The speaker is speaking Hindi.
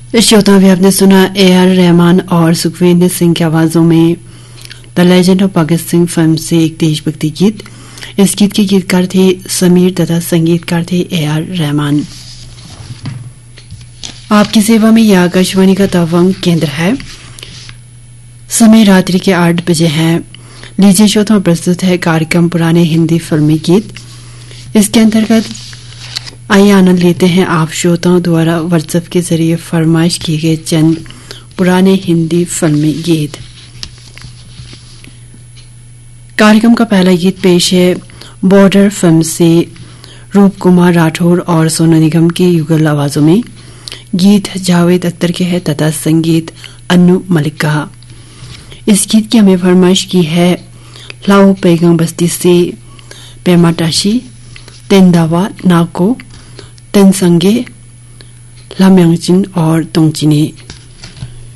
इस श्रोता में आपने सुना AR रहमान और सुखविंदर सिंह की आवाजों में the legend of Bhagat Singh film से एक देशभक्ति गीत। इस गीत के गीतकार थे समीर तथा संगीतकार थे AR रहमान। आपकी सेवा में यह आकाशवाणी का तवांग केंद्र है। समय रात्रि के 8 बजे है। लीजिए श्रोताओं, प्रस्तुत है कार्यक्रम पुराने हिंदी फिल्मी गीत। इसके अंतर्गत आइए आनंद लेते हैं आप श्रोताओं द्वारा व्हाट्सएप के जरिए फरमाइश किए गए चंद पुराने हिंदी फिल्मी गीत। कार्यक्रम का पहला गीत पेश है बॉर्डर फिल्म से रूप कुमार राठौर और सोनू निगम की युगल आवाजों में। गीत जावेद अख्तर के है तथा संगीत अन्नू मलिक का। इस गीत की हमें फरमाइश की है लाओ पैगंग बस्ती से पेमाटाशी तेंदावा नाको तेनसंगे लाम्यांगचिन और तोंगची ने।